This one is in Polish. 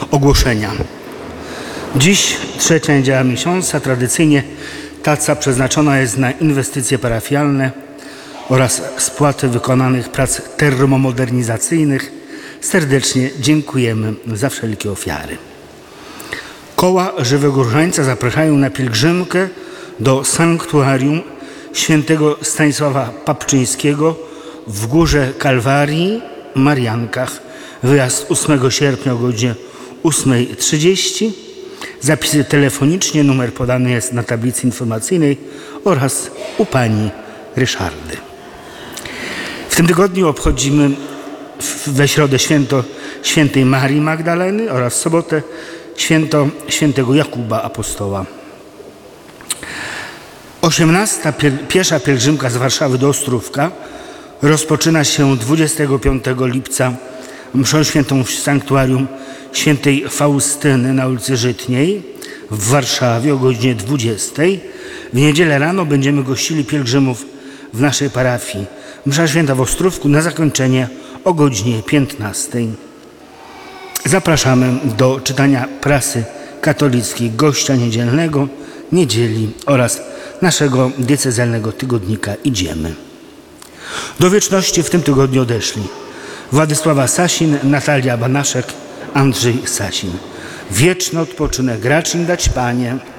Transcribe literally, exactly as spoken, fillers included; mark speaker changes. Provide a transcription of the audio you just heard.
Speaker 1: Ogłoszenia. Dziś trzecia niedziela miesiąca. Tradycyjnie taca przeznaczona jest na inwestycje parafialne oraz spłatę wykonanych prac termomodernizacyjnych. Serdecznie dziękujemy za wszelkie ofiary. Koła Żywego Różańca zapraszają na pielgrzymkę do sanktuarium świętego Stanisława Papczyńskiego w Górze Kalwarii, Mariankach. Wyjazd ósmego sierpnia o godzinie ósmej trzydzieści. Zapisy telefonicznie, numer podany jest na tablicy informacyjnej oraz u pani Ryszardy. W tym tygodniu obchodzimy we środę święto świętej Marii Magdaleny oraz w sobotę święto świętego Jakuba Apostoła. osiemnasta piesza pielgrzymka z Warszawy do Ostrówka rozpoczyna się dwudziestego piątego lipca mszą świętą w sanktuarium świętej Faustyny na ulicy Żytniej w Warszawie o godzinie dwudziestej. W niedzielę rano będziemy gościli pielgrzymów w naszej parafii. Msza święta w Ostrówku na zakończenie o godzinie piętnastej. Zapraszamy do czytania prasy katolickiej, gościa niedzielnego, niedzieli oraz naszego diecezjalnego tygodnika Idziemy. Do wieczności w tym tygodniu odeszli Władysława Sasin, Natalia Banaszek, Andrzej Sasin. Wieczny odpoczynek racz im dać, Panie.